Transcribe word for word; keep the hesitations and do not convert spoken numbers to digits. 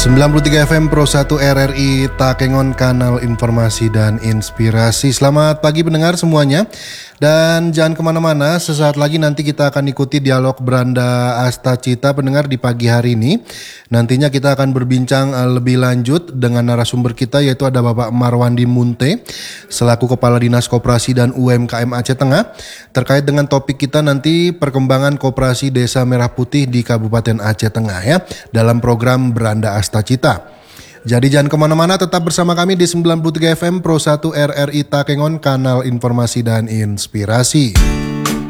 sembilan puluh tiga F M Pro satu R R I Takengon, kanal informasi dan inspirasi. Selamat pagi pendengar semuanya. Dan jangan kemana-mana, sesaat lagi nanti kita akan ikuti dialog Branda Astacita pendengar di pagi hari ini. Nantinya kita akan berbincang lebih lanjut dengan narasumber kita, yaitu ada Bapak Marwandi Munte selaku Kepala Dinas Koperasi dan U M K M Aceh Tengah, terkait dengan topik kita nanti perkembangan koperasi Desa Merah Putih di Kabupaten Aceh Tengah ya, dalam program Branda Astacita. Jadi jangan kemana-mana, tetap bersama kami di sembilan puluh tiga F M Pro satu R R I Takengon, kanal informasi dan inspirasi.